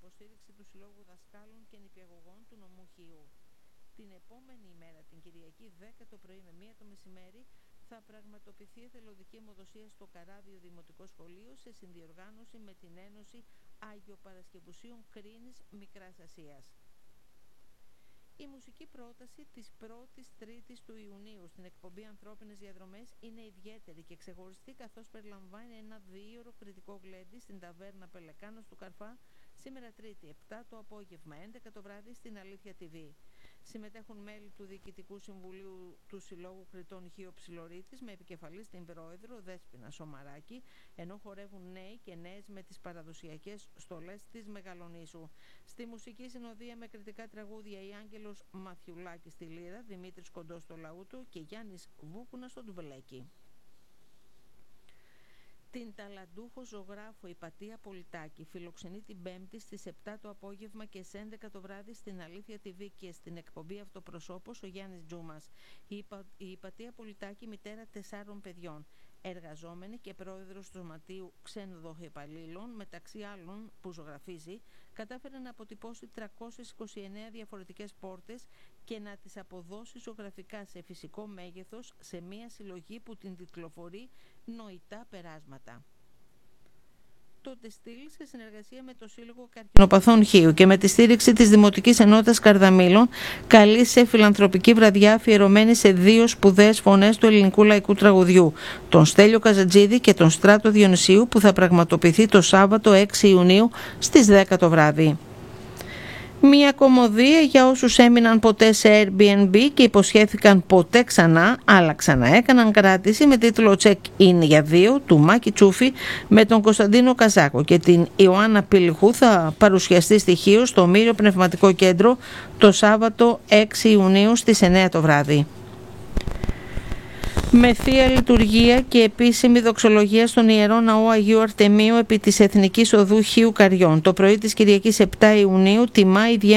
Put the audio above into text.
υποστήριξη του Συλλόγου Δασκάλων και Νηπιαγωγών του νομού Χίου. Την επόμενη ημέρα, την Κυριακή 10 το πρωί με 1 το μεσημέρι, θα πραγματοποιηθεί εθελοντική αιμοδοσία στο Καράβιο Δημοτικό Σχολείο σε συνδιοργάνωση με την Ένωση Αγιοπαρασκευουσίων Κρίνης Μικράς Ασίας. Η μουσική πρόταση της 1ης Τρίτης του Ιουνίου στην εκπομπή Ανθρώπινες Διαδρομές είναι ιδιαίτερη και ξεχωριστή, καθώς περιλαμβάνει ένα 2ωρο κριτικό γλέντι στην ταβέρνα Πελεκάνος του Καρφά σήμερα Τρίτη 7 το απόγευμα, 11 το βράδυ στην Αλήθεια TV. Συμμετέχουν μέλη του Διοικητικού Συμβουλίου του Συλλόγου Κριτών Χίο Ψιλορίτης με επικεφαλής την πρόεδρο Δέσποινα Σομαράκη, ενώ χορεύουν νέοι και νέες με τις παραδοσιακές στολές της Μεγαλονήσου. Στη μουσική συνοδεία με κριτικά τραγούδια η Άγγελος Μαθιουλάκη στη λύρα, Δημήτρης Κοντός στο λαούτο και Γιάννης Βούκουνα στο ντουβελέκι. Την ταλαντούχο ζωγράφο Υπατία Πολιτάκη φιλοξενεί την Πέμπτη στις 7 το απόγευμα και στις 11 το βράδυ στην Αλήθεια TV και στην εκπομπή Αυτοπροσώπος ο Γιάννης Τζούμας. Η Υπατία Πολιτάκη, μητέρα 4 παιδιών, εργαζόμενη και πρόεδρος του Σωματείου Ξένου Δοχεϊπαλλήλων, μεταξύ άλλων που ζωγραφίζει, κατάφερε να αποτυπώσει 329 διαφορετικές πόρτες και να τις αποδώσει ζωγραφικά σε φυσικό μέγεθος σε μια συλλογή που την τιτλοφορεί Νοητά Περάσματα. Το τεστήλ, σε συνεργασία με το Σύλλογο Καρκινοπαθών Χίου και με τη στήριξη της Δημοτικής Ενότητας Καρδαμήλων, καλεί σε φιλανθρωπική βραδιά αφιερωμένη σε 2 σπουδαίες φωνές του ελληνικού λαϊκού τραγουδιού, τον Στέλιο Καζατζίδη και τον Στράτο Διονυσίου, που θα πραγματοποιηθεί το Σάββατο 6 Ιουνίου στις 10 το βράδυ. Μια κωμωδία για όσους έμειναν ποτέ σε Airbnb και υποσχέθηκαν ποτέ ξανά, αλλά ξαναέκαναν κράτηση, με τίτλο Check-in για 2 του Μάκη Τσούφη με τον Κωνσταντίνο Καζάκο και την Ιωάννα Πυλχού, θα παρουσιαστεί στοιχείο στο Μύριο Πνευματικό Κέντρο το Σάββατο 6 Ιουνίου στις 9 το βράδυ. Με θεία λειτουργία και επίσημη δοξολογία στον Ιερό Ναό Αγίου Αρτεμίου επί της Εθνικής Οδού Χίου Καριών, το πρωί της Κυριακής 7 Ιουνίου τιμά η